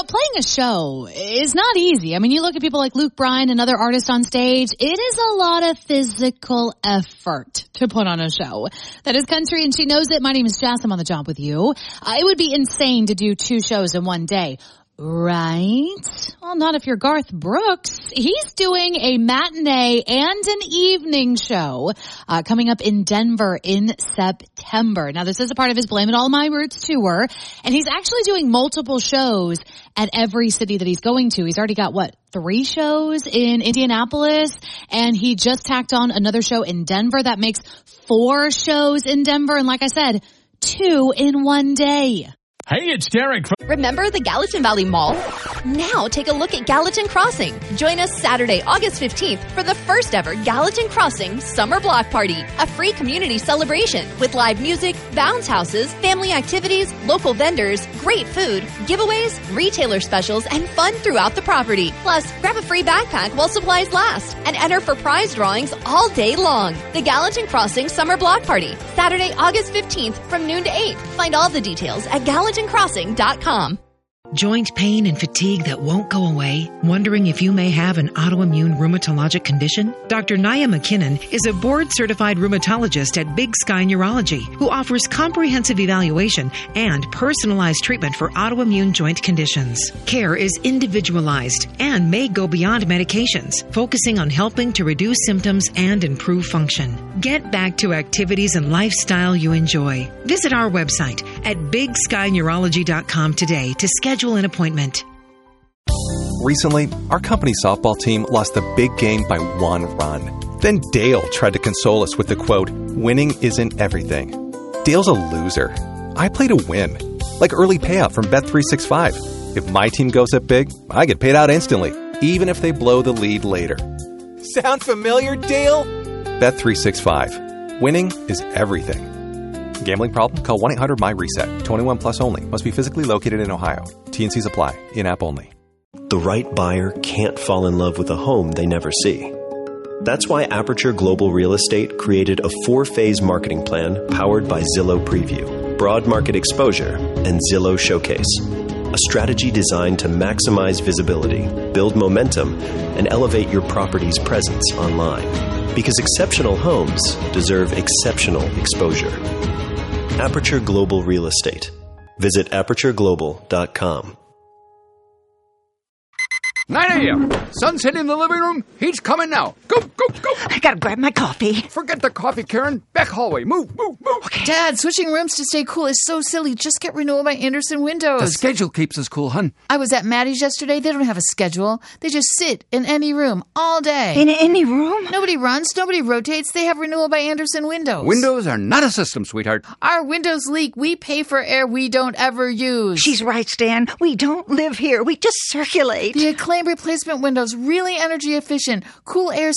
playing a show is not easy. I mean, you look at people like Luke Bryan and other artists on stage. It is a lot of physical effort to put on a show. That is country, and she knows it. My name is Jess. I'm on the job with you. It would be insane to do 2 shows in one day. Right? Well, not if you're Garth Brooks. He's doing a matinee and an evening show coming up in Denver in September. Now, this is a part of his Blame It All on My Roots tour, and he's actually doing multiple shows at every city that he's going to. He's already got, 3 shows in Indianapolis, and he just tacked on another show in Denver. That makes 4 shows in Denver, and like I said, 2 in one day. Hey, it's Derek. Remember the Gallatin Valley Mall? Now take a look at Gallatin Crossing. Join us Saturday, August 15th for the first ever Gallatin Crossing Summer Block Party, a free community celebration with live music, bounce houses, family activities, local vendors, great food, giveaways, retailer specials, and fun throughout the property. Plus, grab a free backpack while supplies last and enter for prize drawings all day long. The Gallatin Crossing Summer Block Party, Saturday, August 15th from noon to 8. Find all the details at GallatinCrossing.com. Joint pain and fatigue that won't go away? Wondering if you may have an autoimmune rheumatologic condition? Dr. Naya McKinnon is a board-certified rheumatologist at Big Sky Neurology who offers comprehensive evaluation and personalized treatment for autoimmune joint conditions. Care is individualized and may go beyond medications, focusing on helping to reduce symptoms and improve function. Get back to activities and lifestyle you enjoy. Visit our website at BigSkyNeurology.com today to schedule an appointment. Recently, our company softball team lost the big game by 1 run. Then Dale tried to console us with the quote, "Winning isn't everything." Dale's a loser. I play to win. Like early payout from Bet365. If my team goes up big, I get paid out instantly, even if they blow the lead later. Sound familiar, Dale? Bet365. Winning is everything. Gambling problem? Call 1-800-MY-RESET. 21 plus only. Must be physically located in Ohio. T&Cs apply. In-app only. The right buyer can't fall in love with a home they never see. That's why Aperture Global Real Estate created a 4-phase marketing plan powered by Zillow Preview, Broad Market Exposure, and Zillow Showcase. A strategy designed to maximize visibility, build momentum, and elevate your property's presence online. Because exceptional homes deserve exceptional exposure. Aperture Global Real Estate. Visit apertureglobal.com. 9 a.m. Sun's hitting the living room. He's coming now. Go, go, go. I gotta grab my coffee. Forget the coffee, Karen. Back hallway. Move, move, move. Okay. Dad, switching rooms to stay cool is so silly. Just get renewal by Andersen Windows. The schedule keeps us cool, hun. I was at Maddie's yesterday. They don't have a schedule. They just sit in any room all day. In any room? Nobody runs. Nobody rotates. They have renewal by Andersen Windows. Windows are not a system, sweetheart. Our windows leak. We pay for air we don't ever use. She's right, Stan. We don't live here. We just circulate. The Acclaim replacement windows, really energy efficient. Cool air